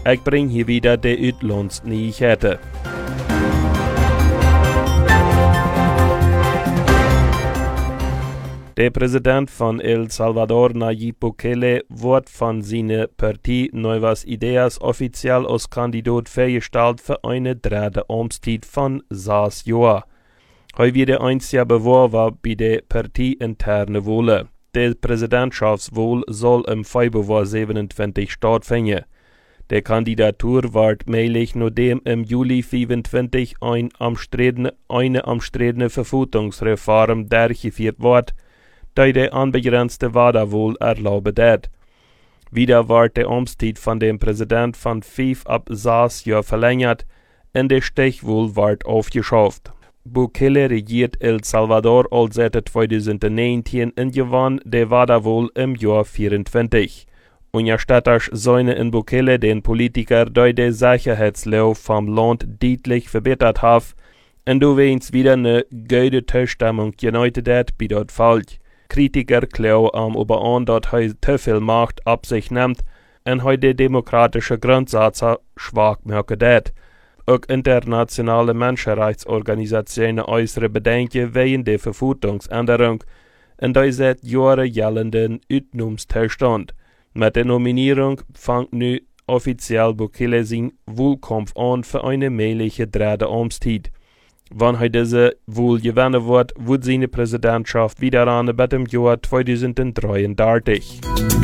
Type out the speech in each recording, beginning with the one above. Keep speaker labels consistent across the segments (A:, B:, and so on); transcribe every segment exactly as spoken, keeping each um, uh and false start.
A: Ich bring hier wieder die Utlandsnyheter. Der Präsident von El Salvador, Nayib Bukele, wird von seiner Partei Nuevas Ideas offiziell als Kandidat vorgestellt für eine dritte Amtszeit von sechs Jahren. Heute wird der einzige Bewerber bei der Partei interne Wahl. Der Präsidentschaftswahl soll im Februar siebenundzwanzig stattfinden. Der Kandidatur wird möglich, nachdem im Juli fünfundzwanzig ein umstrittene, eine umstrittene Verfassungsreform durchgeführt wird, die die unbegrenzte Wahlwahl erlaubt hat. Wieder wird die Amtszeit von dem Präsident von fünf ab sechs Jahren verlängert und die Stichwahl wird aufgeschafft. Bukele regiert El Salvador als seit zweitausendneunzehn und gewann die Wahlwahl im Jahr vierundzwanzig. Unterstützerisch sollen in Bukele den Politiker durch die Sicherheitslage vom Land deutlich verbessert haben und du wenigstens wieder eine gute Zustimmung genäutet hat bei dort Volk. Kritiker glauben am aber an, dass er zu viel Macht ab sich nimmt und heute die demokratische Grundsätze schwach machen hat. Auch internationale Menschenrechtsorganisationen äußern Bedenken wegen der Verfassungsänderung und der seit Jahren geltenden Ausnahmezustand. Mit der Nominierung fängt nun offiziell Bukele seinen Wahlkampf an für eine mögliche dritte Amtszeit. Wenn er diese Wahl gewinnen wird, wird seine Präsidentschaft wieder an bis im Jahr zweitausenddreiunddreißig.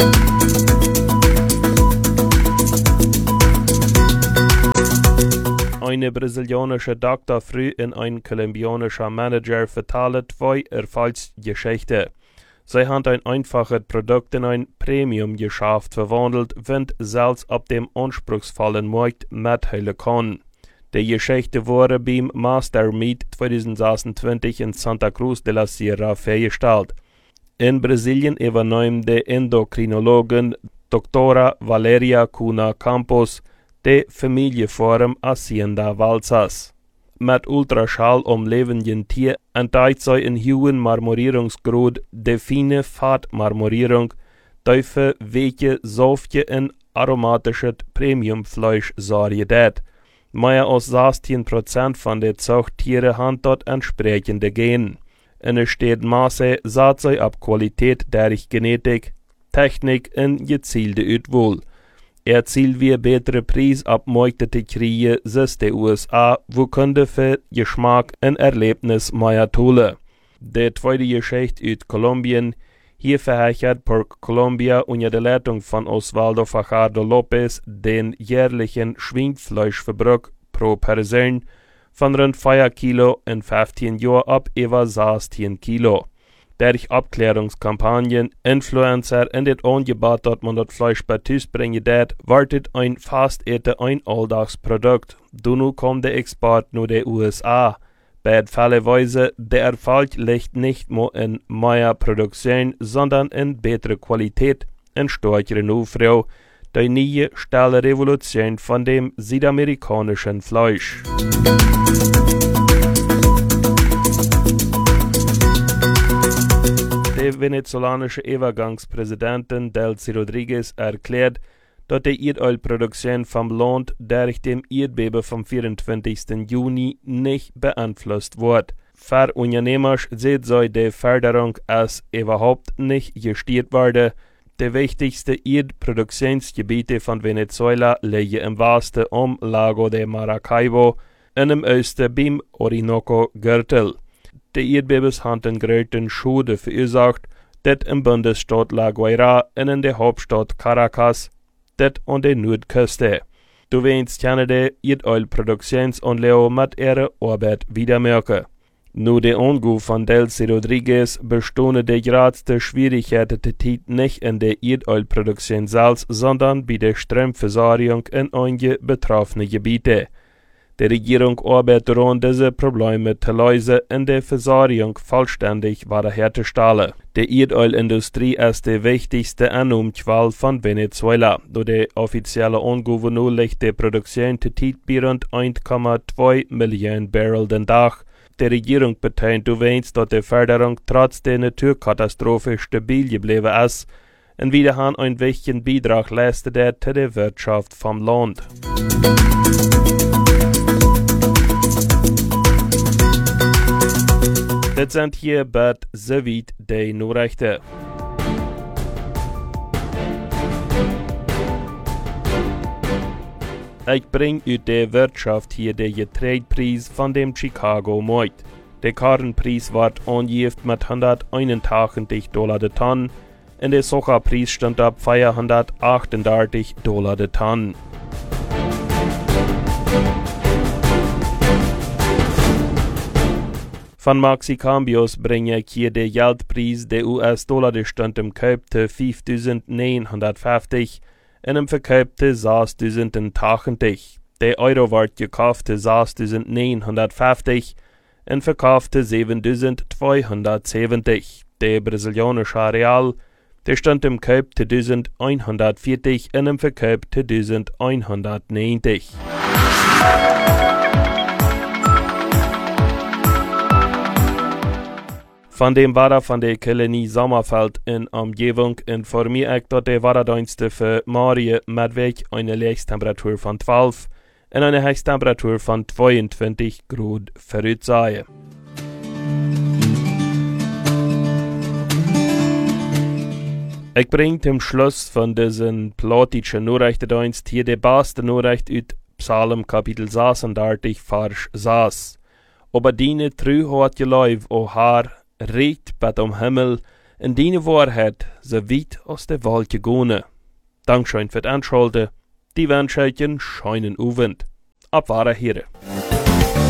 A: Eine brasilianische Doktorfrau und ein kolumbianischer Manager vertellen zwei Erfolgsgeschichten. Sie haben ein einfaches Produkt in ein Premium-Geschäft verwandelt, und selbst auf dem anspruchsvollen Markt mithalten kann. Die Geschichte wurde beim Master Meet zweitausendsechsundzwanzig in Santa Cruz de la Sierra vorgestellt. In Brasilien übernahm die Endokrinologin Doktora Valeria Cunha Campos die Familienform Hacienda Valsas. Mit Ultraschall um lebenden Tier entdeckt sie in hohen Marmorierungsgrad die feine Fettmarmorierung, die für welche sanfte und aromatische Premiumfleisch sorgt hat. Mehr als sechzehn Prozent von den Zuchttieren haben dort entsprechende Gene. In der steht Maße setzt sich ab Qualität durch Genetik, Technik und gezielte Auswahl. Erzielt wir bessere Preis ab Märkte zu kriegen, als die U S A, wo Kunden für Geschmack und Erlebnis mehr tun. Die zweite Geschichte aus Kolumbien. Hier verheichert Pork Colombia unter der Leitung von Osvaldo Fajardo Lopez den jährlichen Schweinefleischverbrauch pro Person von rund vier Kilo in fünfzehn Jahren ab über sechzehn Kilo. Durch Abklärungskampagnen, Influencer und das Angebot, dass man das Fleisch bei Tisch bringen wird, wird ein fast ein Alltagsprodukt. Nun kommt der Export nur der U S A. Bei Fälleweise, der Erfolg liegt nicht nur in mehr Produktion, sondern in bessere Qualität und stärkeren Aufruhr, die neue schnelle Revolution von dem südamerikanischen Fleisch. Der venezolanische Übergangspräsidentin Delcy Rodriguez erklärt, dass die Erdölproduktion vom Land durch dem Erdbeben vom vierundzwanzigsten Juni nicht beeinflusst wird. Für Unternehmer sieht sie die Förderung als überhaupt nicht gestört wurde. Die wichtigsten Erdproduktionsgebiete von Venezuela liegen im Westen um Lago de Maracaibo und im Osten beim Orinoco-Gürtel. Die Erdbeben haben den größten Schaden verursacht, das im Bundesstaat La Guaira und in der Hauptstadt Caracas, das an der Nordküste. Du willst gerne die Erdölproduktionsanlagen mit ihrer Arbeit wieder merken. Nur der Angriff von Delcy Rodriguez bestehen die größte Schwierigkeiten nicht in der Erdölproduktion selbst, sondern bei der Stromversorgung in einige betroffene Gebiete. Die Regierung arbeitet daran, diese Probleme zu lösen und die Versorgung vollständig wiederherzustellen. Die Erdölindustrie ist die wichtigste Einnahmequelle von Venezuela. Durch die offizielle Angaben liegt die Produktion zurzeit bei rund eins Komma zwei Millionen Barrel den Tag. Die Regierung betont übrigens, dass die Förderung trotz der Naturkatastrophe stabil geblieben ist und wieder han einen wichtigen Beitrag leistet er zu der Wirtschaft vom Land. Das sind hier bald soweit die Nachrichten. Ich bring uit der Wirtschaft hier den Getreidepreis von dem Chicago Markt. Der Karrenpreis wird angegeben mit hunderteinundachtzig Dollar de Tonne und der Sojapreis stand ab vierhundertachtunddreißig Dollar de Tonne. Von Maxicambios bringe ich hier den Geldpreis der U S-Dollar, der stand im Kauf zu fünftausendneunhundertfünfzig und im Verkauf zu sechstausendachtzig. Der Euro wird gekauft zu sechstausendneunhundertfünfzig und verkauft zu siebentausendzweihundertsiebzig. Der brasilianische Real, der stand im Kauf zu elfhundertvierzig und im Verkauf zu elfhundertneunzig. Von dem Wetter von der Kolonie Sommerfeld in Umgebung informiere ich, dass der Wetterdienste für morgen Mittwoch eine Höchsttemperatur von zwölf und eine Höchsttemperatur von zweiundzwanzig Grad voraussagen. Ich bringe zum Schluss von diesen politischen Nachrichtendienst hier die beste Nachricht aus Psalm Kapitel sechsunddreißig, Vers sechs. Aber deine Treu hat geläuf, o Herr, reicht bet am Himmel, in deine Wahrheit, so weit aus der Welt gegangen. Dankeschön für das Anschalten, die Wünschchen scheinen Uwend. Ab wahre Here.